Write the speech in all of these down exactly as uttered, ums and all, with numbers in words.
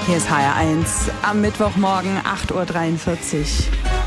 Hier ist H R eins am Mittwochmorgen acht Uhr dreiundvierzig.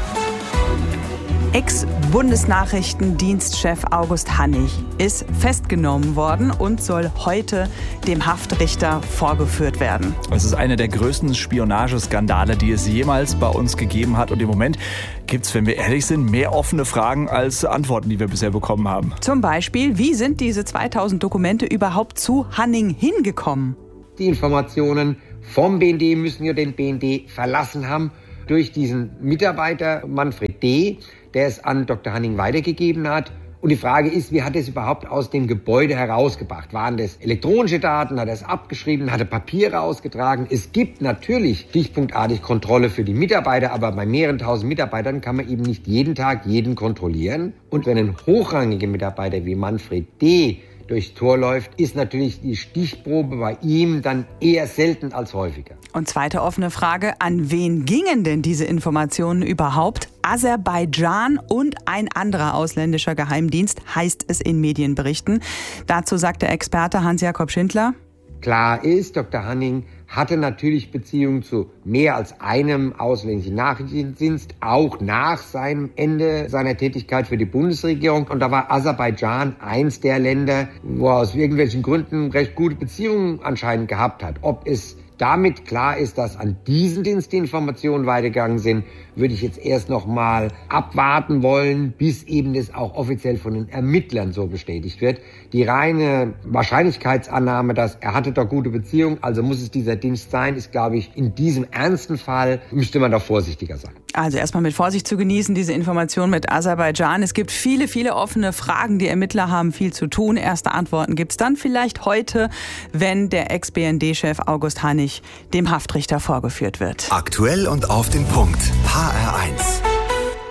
Ex-Bundesnachrichtendienstchef August Hannig ist festgenommen worden und soll heute dem Haftrichter vorgeführt werden. Es ist einer der größten Spionageskandale, die es jemals bei uns gegeben hat. Und im Moment gibt es, wenn wir ehrlich sind, mehr offene Fragen als Antworten, die wir bisher bekommen haben. Zum Beispiel, wie sind diese zweitausend Dokumente überhaupt zu Hanning hingekommen? Die Informationen vom B N D müssen ja den B N D verlassen haben durch diesen Mitarbeiter Manfred D., der es an Doktor Hanning weitergegeben hat. Und die Frage ist, wie hat er es überhaupt aus dem Gebäude herausgebracht? Waren das elektronische Daten? Hat er es abgeschrieben? Hat er Papiere ausgetragen? Es gibt natürlich stichpunktartig Kontrolle für die Mitarbeiter, aber bei mehreren tausend Mitarbeitern kann man eben nicht jeden Tag jeden kontrollieren. Und wenn ein hochrangiger Mitarbeiter wie Manfred D. durchs Tor läuft, ist natürlich die Stichprobe bei ihm dann eher selten als häufiger. Und zweite offene Frage, an wen gingen denn diese Informationen überhaupt? Aserbaidschan und ein anderer ausländischer Geheimdienst, heißt es in Medienberichten. Dazu sagt der Experte Hans-Jakob Schindler: Klar ist, Doktor Hanning hatte natürlich Beziehungen zu mehr als einem ausländischen Nachrichtendienst, auch nach seinem Ende seiner Tätigkeit für die Bundesregierung. Und da war Aserbaidschan eins der Länder, wo er aus irgendwelchen Gründen recht gute Beziehungen anscheinend gehabt hat. Ob es damit klar ist, dass an diesen Dienst die Informationen weitergegangen sind, würde ich jetzt erst noch mal abwarten wollen, bis eben das auch offiziell von den Ermittlern so bestätigt wird. Die reine Wahrscheinlichkeitsannahme, dass er hatte doch gute Beziehungen, also muss es dieser Dienst sein, ist, glaube ich, in diesem ernsten Fall, müsste man doch vorsichtiger sein. Also erstmal mit Vorsicht zu genießen, diese Information mit Aserbaidschan. Es gibt viele, viele offene Fragen. Die Ermittler haben viel zu tun. Erste Antworten gibt's dann vielleicht heute, wenn der Ex-B N D-Chef August Hannig dem Haftrichter vorgeführt wird. Aktuell und auf den Punkt. H R eins.